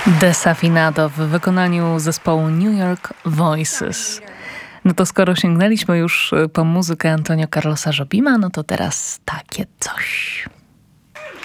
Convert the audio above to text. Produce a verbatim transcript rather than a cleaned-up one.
Desafinado w wykonaniu zespołu New York Voices. No to skoro sięgnęliśmy już po muzykę Antonio Carlosa Jobima, no to teraz takie coś.